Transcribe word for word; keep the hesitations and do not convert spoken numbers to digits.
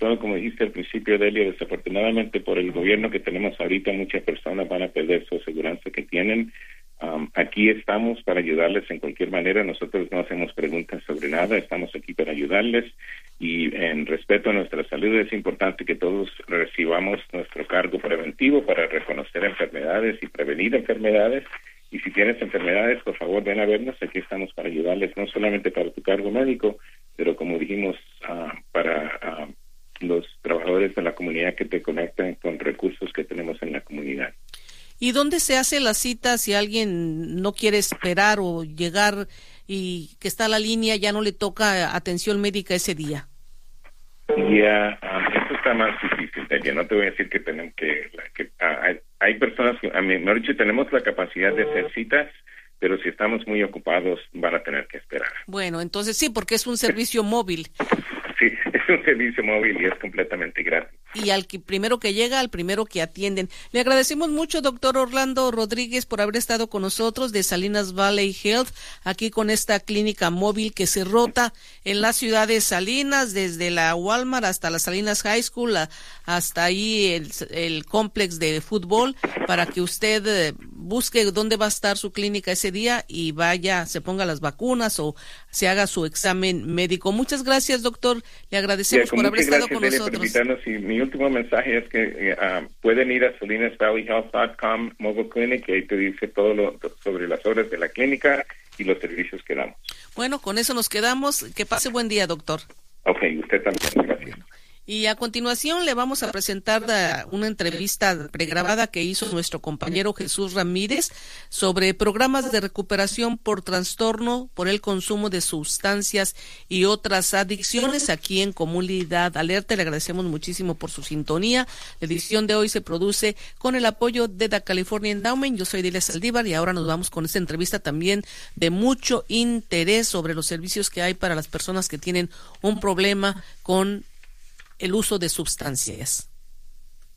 todo, como dijiste al principio, Delia, desafortunadamente por el gobierno que tenemos ahorita, muchas personas van a perder su aseguranza que tienen. Um, aquí estamos para ayudarles en cualquier manera. Nosotros no hacemos preguntas sobre nada, estamos aquí para ayudarles, y en respeto a nuestra salud es importante que todos recibamos nuestro cargo preventivo para reconocer enfermedades y prevenir enfermedades. Y si tienes enfermedades, por favor, ven a vernos. Aquí estamos para ayudarles, no solamente para tu cargo médico, pero como dijimos, uh, para uh, los trabajadores de la comunidad que te conectan con recursos que tenemos en la comunidad. ¿Y dónde se hace la cita si alguien no quiere esperar o llegar y que está a la línea, ya no le toca atención médica ese día? Ya, um, esto está más difícil, Delia. No te voy a decir que tenemos que... que uh, hay, hay personas que, a mí, mejor dicho, tenemos la capacidad de hacer citas, pero si estamos muy ocupados van a tener que esperar. Bueno, entonces sí, porque es un servicio móvil. Sí, es un servicio móvil y es completamente gratis. Y al que primero que llega, al primero que atienden. Le agradecemos mucho, doctor Orlando Rodríguez, por haber estado con nosotros de Salinas Valley Health, aquí con esta clínica móvil que se rota en la ciudad de Salinas, desde la Walmart hasta la Salinas High School, a, hasta ahí el, el complex de fútbol, para que usted eh, busque dónde va a estar su clínica ese día y vaya, se ponga las vacunas o se haga su examen médico. Muchas gracias, doctor. Le agradecemos yeah, por haber estado con Delia, nosotros. Por y mi último mensaje es que uh, pueden ir a salinas valley health punto com Mobile Clinic, y ahí te dice todo lo, sobre las horas de la clínica y los servicios que damos. Bueno, con eso nos quedamos. Que pase buen día, doctor. Ok, usted también. Gracias. Y a continuación le vamos a presentar una entrevista pregrabada que hizo nuestro compañero Jesús Ramírez sobre programas de recuperación por trastorno por el consumo de sustancias y otras adicciones aquí en Comunidad Alerta. Le agradecemos muchísimo por su sintonía. La edición de hoy se produce con el apoyo de The California Endowment. Yo soy Delia Saldívar y ahora nos vamos con esta entrevista también de mucho interés sobre los servicios que hay para las personas que tienen un problema con el uso de sustancias.